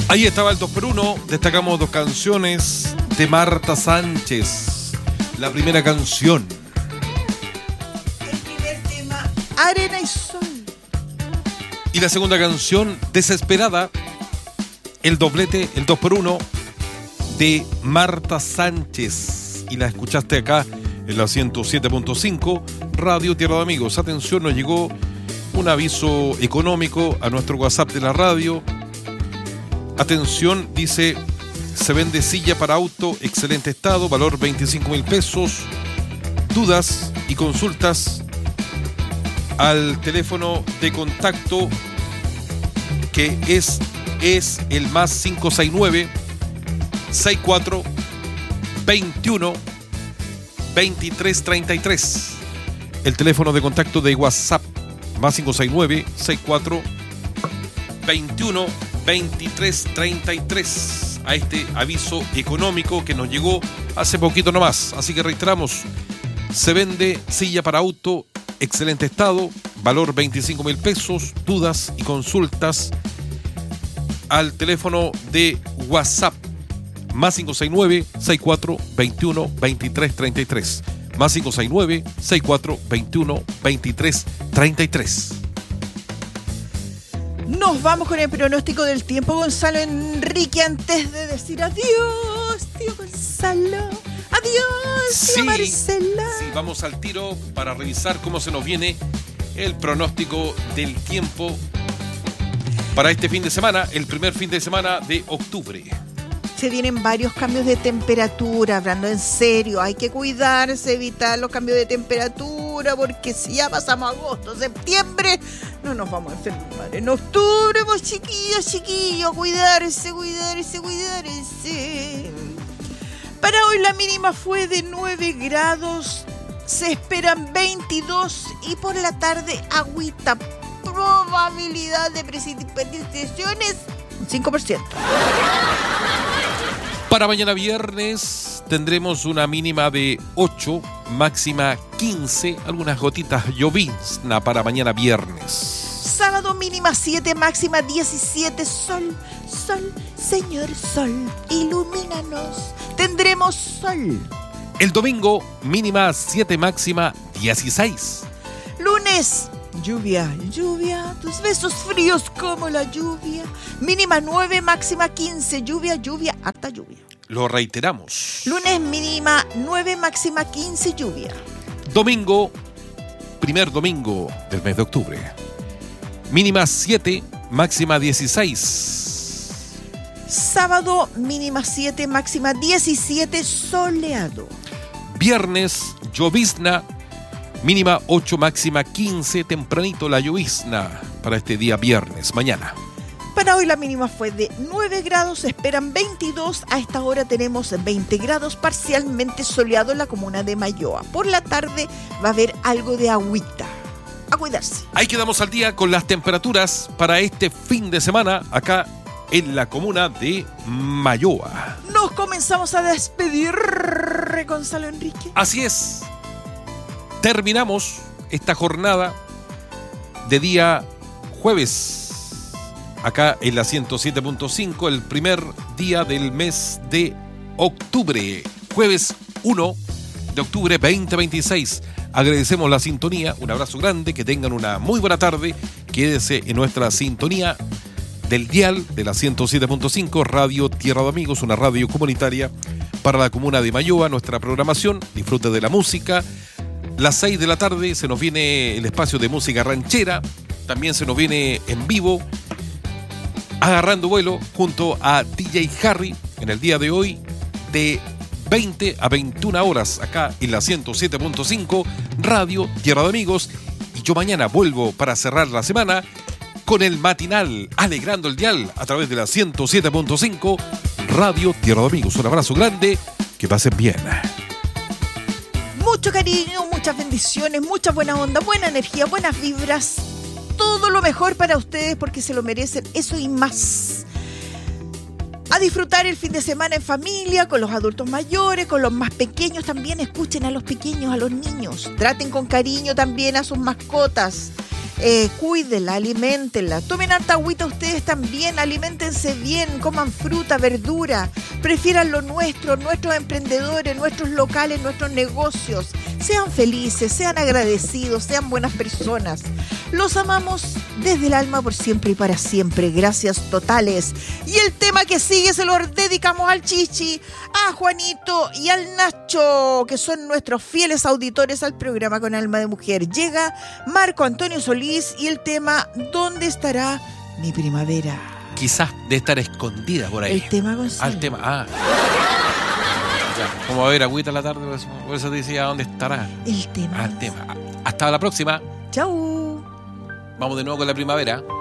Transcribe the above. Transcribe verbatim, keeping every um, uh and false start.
Ahí estaba el dos por uno. Destacamos dos canciones de Marta Sánchez. La primera canción. El primer tema, Arena y Sol. Y la segunda canción, Desesperada. El doblete, el dos por uno de Marta Sánchez. Y la escuchaste acá en la ciento siete punto cinco Radio Tierra de Amigos. Atención, nos llegó un aviso económico a nuestro WhatsApp de la radio. Atención, dice, se vende silla para auto, excelente estado, valor veinticinco mil pesos. Dudas y consultas al teléfono de contacto que es, es el más cinco seis nueve, seis cuatro, veintiuno, veintitrés treinta y tres. El teléfono de contacto de WhatsApp, más cinco seis nueve, seis cuatro, veintiuno, veintitrés treinta y tres. A este aviso económico que nos llegó hace poquito nomás. Así que registramos, se vende silla para auto, excelente estado, valor veinticinco mil pesos. Dudas y consultas al teléfono de WhatsApp, más cinco seis nueve, seis cuatro, veintiuno, veintitrés treinta y tres. Más cinco seis nueve, seis cuatro, veintiuno, veintitrés treinta y tres. Nos vamos con el pronóstico del tiempo, Gonzalo Enrique, antes de decir adiós, tío Gonzalo. Adiós, sí, tía Marcela. Sí, vamos al tiro para revisar cómo se nos viene el pronóstico del tiempo para este fin de semana, el primer fin de semana de octubre. Se vienen varios cambios de temperatura, hablando en serio, hay que cuidarse, evitar los cambios de temperatura, porque si ya pasamos agosto, septiembre, no nos vamos a enfermar. En octubre, pues chiquillos, chiquillos, cuidarse, cuidarse, cuidarse. Para hoy la mínima fue de nueve grados, se esperan veintidós y por la tarde agüita, probabilidad de precipitaciones cinco por ciento. Para mañana viernes tendremos una mínima de ocho, máxima quince, algunas gotitas llovizna para mañana viernes. Sábado mínima siete, máxima diecisiete, sol, sol, señor sol, ilumínanos, tendremos sol. El domingo mínima siete, máxima dieciséis. Lunes, lluvia, lluvia, tus besos fríos como la lluvia. Mínima nueve, máxima quince, lluvia, lluvia, harta lluvia. Lo reiteramos. Lunes mínima nueve, máxima quince, lluvia. Domingo, primer domingo del mes de octubre. Mínima siete, máxima dieciséis. Sábado mínima siete, máxima diecisiete, soleado. Viernes, llovizna. Mínima ocho, máxima quince, tempranito la llovizna para este día viernes, mañana. Para hoy la mínima fue de nueve grados, se esperan veintidós, a esta hora tenemos veinte grados, parcialmente soleado en la comuna de Mayoa. Por la tarde va a haber algo de agüita, a cuidarse. Ahí quedamos al día con las temperaturas para este fin de semana acá en la comuna de Mayoa. Nos comenzamos a despedir, Gonzalo Enrique. Así es. Terminamos esta jornada de día jueves, acá en la ciento siete punto cinco, el primer día del mes de octubre, jueves uno de octubre veinte veintiséis. Agradecemos la sintonía, un abrazo grande, que tengan una muy buena tarde, quédese en nuestra sintonía del dial de la ciento siete punto cinco, Radio Tierra de Amigos, una radio comunitaria para la comuna de Mayoa. Nuestra programación, disfrute de la música. Las seis de la tarde se nos viene el espacio de música ranchera. También se nos viene en vivo Agarrando Vuelo junto a D J Harry en el día de hoy de veinte a veintiuna horas acá en la ciento siete punto cinco Radio Tierra de Amigos. Y yo mañana vuelvo para cerrar la semana con el matinal Alegrando el Dial a través de la ciento siete punto cinco Radio Tierra de Amigos. Un abrazo grande, que pasen bien. Mucho cariño, muchas bendiciones, mucha buena onda, buena energía, buenas vibras. Todo lo mejor para ustedes porque se lo merecen, eso y más. A disfrutar el fin de semana en familia, con los adultos mayores, con los más pequeños también. Escuchen a los pequeños, a los niños. Traten con cariño también a sus mascotas. Eh, cuídenla, aliméntenla. Tomen harta agüita ustedes también, aliméntense bien, coman fruta, verdura. Prefieran lo nuestro, nuestros emprendedores, nuestros locales, nuestros negocios. Sean felices, sean agradecidos, sean buenas personas. Los amamos desde el alma por siempre y para siempre. Gracias totales. Y el tema que sigue se lo dedicamos al Chichi, a Juanito y al Nacho, que son nuestros fieles auditores al programa Con Alma de Mujer. Llega Marco Antonio Solís y el tema ¿Dónde estará mi primavera? Quizás de estar escondida por ahí. El tema, Gonzalo. Ah, el tema, ah. Ya, como va a haber agüita en la tarde, por eso, por eso te decía ¿dónde estará? El tema. Ah, el tema. Hasta la próxima. Chau. Vamos de nuevo con la primavera.